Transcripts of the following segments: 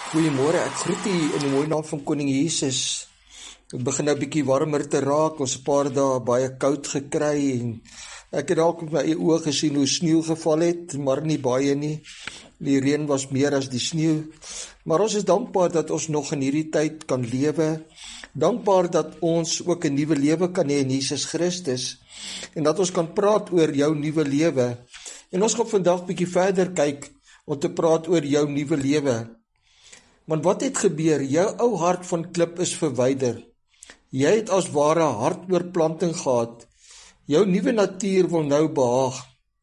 Goeiemôre, ek groet u in die mooi naam van Koning Jesus. Het begin nou 'n bietjie warmer te raak, ons 'n paar dae baie koud gekry en ek het dalk met my eie oë gesien hoe sneeu geval het, maar nie baie nie. Die reën was meer as die sneeu. Maar ons is dankbaar dat ons nog in hierdie tyd kan lewe. Dankbaar dat ons ook 'n nuwe lewe kan hê in Jesus Christus en dat ons kan praat oor jou nuwe lewe. En ons gaan vandag bietjie verder kyk om te praat oor jou nuwe lewe. Want wat het gebeur? Jou ou hart van klip is verwyder. Jy het as ware hartoorplanting gehad. Jou nuwe natuur wil nou behaag.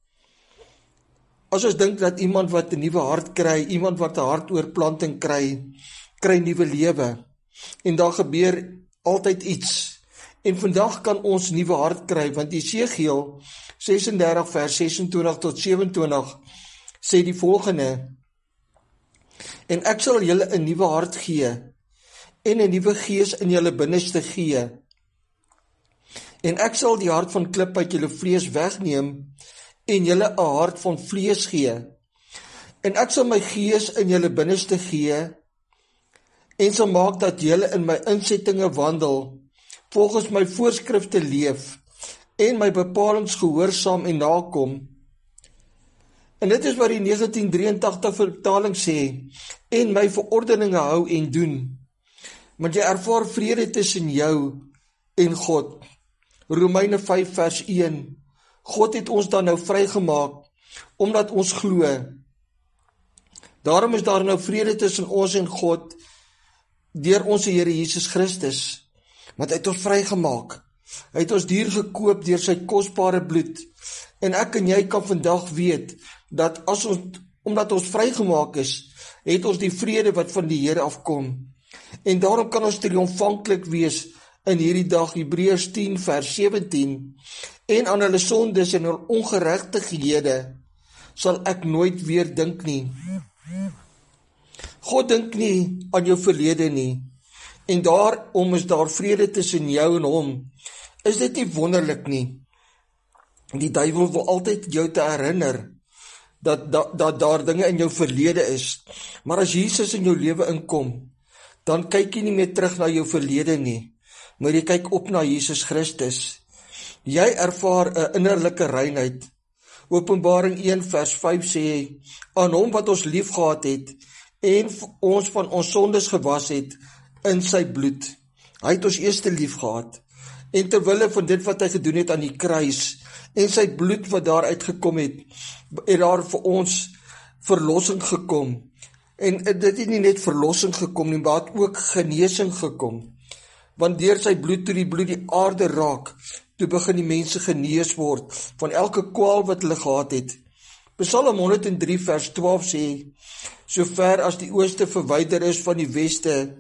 As ons dink dat iemand wat 'n nuwe hart kry, iemand wat 'n hartoorplanting kry nuwe lewe. En daar gebeur altyd iets. En vandag kan ons nuwe hart kry, want Jesegiel 36 vers 26 tot 27 sê die volgende: En ek sal julle 'n nuwe hart gee en 'n nuwe gees in julle binneste gee. En ek sal die hart van klip uit julle vlees wegneem en julle 'n hart van vlees gee. En ek sal my gees in julle binneste gee en sal maak dat julle in my insettinge wandel, volgens my voorskrifte leef en my bepalings gehoorsaam en nakom. En dit is wat die 1983 vertaling sê, en my verordeninge hou en doen. Want jy ervaar vrede tussen jou en God. Romeine 5 vers 1. God het ons dan nou vrygemaak, omdat ons glo. Daarom is daar nou vrede tussen ons en God, deur ons Here Jesus Christus. Want hy het ons vrygemaak. Hy het ons duur gekoop deur sy kosbare bloed. En ek en jy kan vandag weet, dat omdat ons vrygemaak is, het ons die vrede wat van die Here afkom. En daarom kan ons triomfantlik wees in hierdie dag, Hebreërs 10 vers 17, en aan hulle sondes en hulle ongeregtighede sal ek nooit weer dink nie. God dink nie aan jou verlede nie, en daarom is daar vrede tussen jou en hom. Is dit nie wonderlik nie? Die duiwel wil altyd jou te herinner dat daar dinge in jou verlede is. Maar as Jesus in jou lewe inkom, dan kyk jy nie meer terug na jou verlede nie, maar jy kyk op na Jesus Christus. Jy ervaar 'n innerlike reinheid. Openbaring 1 vers 5 sê, aan hom wat ons lief gehad het en ons van ons sondes gewas het in sy bloed. Hy het ons eerste lief gehad. En terwille van dit wat hy gedoen het aan die kruis en sy bloed wat daar uitgekom het daar vir ons verlossing gekom. En dit het nie net verlossing gekom nie, maar het ook genesing gekom. Want deur sy bloed, toe die bloed die aarde raak, toe begin die mense genees word van elke kwaal wat hulle gehad het. Psalm 103 vers 12 sê, so ver as die ooste verwyder is van die weste,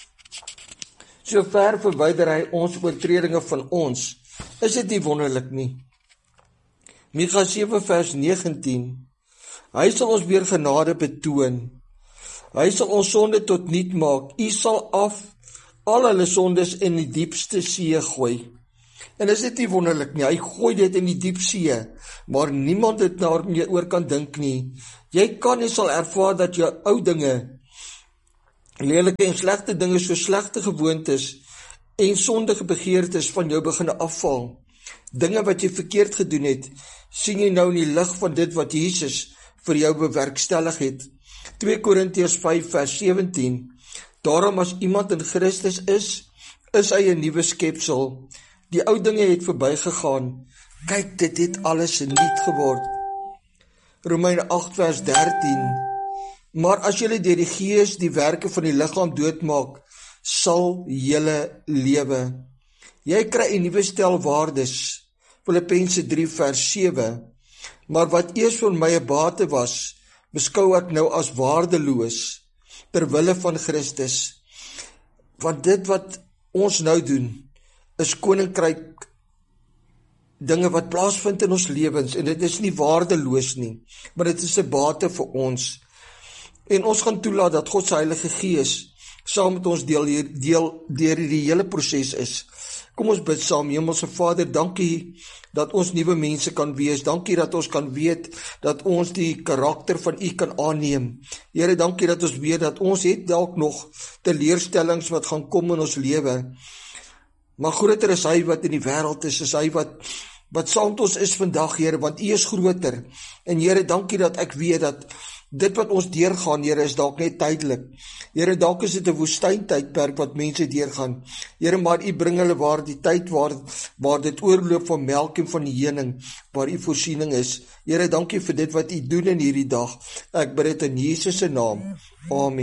so ver verwyder hy ons oortredinge van ons. Is dit nie wonderlik nie? Micha 7 vers 19, hy sal ons weer genade betoon. Hy sal ons sonde tot niet maak. U sal af al hulle sondes in die diepste see gooi. En is dit nie wonderlik nie? Hy gooi dit in die diep see, maar niemand het daarmee oor kan dink nie. Jy kan en sal ervaar dat jou ou dinge, lelike en slegte dinge, so slegte gewoontes en sondige begeertes van jou begin afval. Dinge wat jy verkeerd gedoen het, sien jy nou in die lig van dit wat Jesus vir jou bewerkstellig het. 2 Korintiërs 5 vers 17. Daarom as iemand in Christus is hy 'n nuwe skepsel. Die ou dinge het verbygegaan. Kyk, dit het alles nuut geword. Romeine 8 vers 13. Maar as julle deur die Gees die werke van die liggaam doodmaak, sal julle lewe. Jy kry 'n nuwe stel waardes. Filippense 3 vers 7. Maar wat eers vir my 'n bate was, beskou ek nou as waardeloos terwille van Christus. Want dit wat ons nou doen, is koninkryk dinge wat plaasvind in ons lewens, en dit is nie waardeloos nie, maar dit is 'n bate vir ons. En ons gaan toelaat dat God se Heilige Gees saam met ons deur die hele proses is. Kom ons bid saam. Hemelse Vader, dankie dat ons nuwe mense kan wees. Dankie dat ons kan weet dat ons die karakter van U kan aanneem. Here, dankie dat ons weet dat ons het dalk nog teleurstellings wat gaan kom in ons lewe. Maar groter is Hy wat in die wêreld is Hy wat saam met ons is vandag, Here, want U is groter. En Here, dankie dat ek weet dat dit wat ons deurgaan, Here, is dalk net tydelik. Here, dalk is dit 'n woestyntydperk wat mense deurgaan. Here, maar U bring hulle waar die tyd waar dit oorloop van melk en van die honing, waar U voorsiening is. Here, dankie vir dit wat U doen in hierdie dag. Ek bid dit in Jesus se naam. Amen.